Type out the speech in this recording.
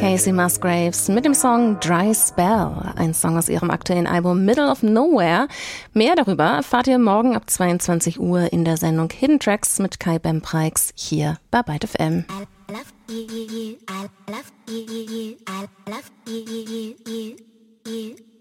Casey Musgraves mit dem Song Dry Spell, ein Song aus ihrem aktuellen Album Middle of Nowhere. Mehr darüber erfahrt ihr morgen ab 22 Uhr in der Sendung Hidden Tracks mit Kai Bempreix hier bei Byte FM. I love you, I love you, I love you.